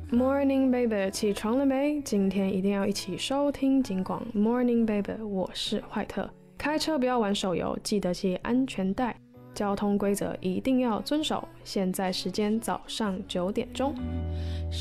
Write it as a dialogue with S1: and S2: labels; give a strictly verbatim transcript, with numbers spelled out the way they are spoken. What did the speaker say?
S1: Morning baby， 起床了没？今天一定要一起收听警广 Morning baby， 我是坏特。开车不要玩手游，记得系安全带。交通规则一定要遵守。现在时间早上九点钟。